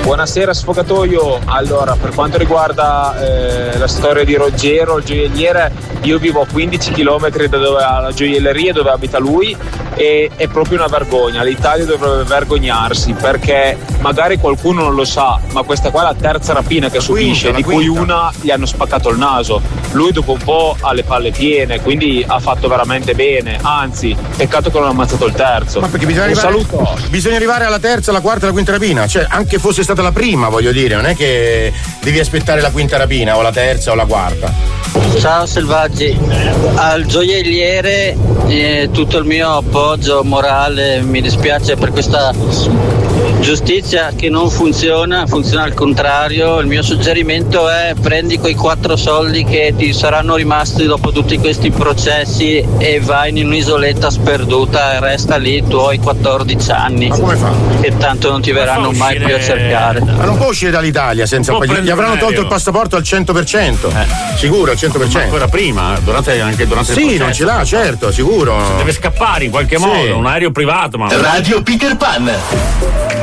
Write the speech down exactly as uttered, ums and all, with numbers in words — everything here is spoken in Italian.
Buonasera sfogatoio. Allora, per quanto riguarda eh, la storia di Ruggero, il gioielliere, io vivo a quindici chilometri da dove ha la gioielleria, dove abita lui, e è proprio una vergogna. L'Italia dovrebbe vergognarsi, perché magari qualcuno non lo sa, ma questa qua è la terza rapina che subisce, di cui una gli hanno spaccato il naso. Lui dopo un po' ha le palle piene, quindi ha fatto veramente bene, anzi peccato che non ha ammazzato il terzo. Ma perché bisogna un arrivare, saluto. bisogna arrivare alla terza, alla quarta e alla quinta rapina, cioè anche fosse stata la prima, voglio dire, non è che devi aspettare la quinta rapina o la terza o la quarta. Ciao selvaggi, al gioielliere eh, tutto il mio appoggio morale, mi dispiace per questa giustizia che non funziona, funziona al contrario. Il mio suggerimento è: prendi quei quattro soldi che ti saranno rimasti dopo tutti questi processi e vai in un'isoletta sperduta e resta lì i tuoi quattordici anni. Ma come fa? Che tanto non ti verranno mai più a cercare. Ma non può uscire dall'Italia senza poi, gli avranno tolto il passaporto al cento per cento. Eh. Sicuro, al cento per cento. Ma ancora prima, durante, anche durante sì, il processo. non ce l'ha, certo, sicuro. Deve scappare in qualche sì. modo, un aereo privato, ma Radio Peter Pan.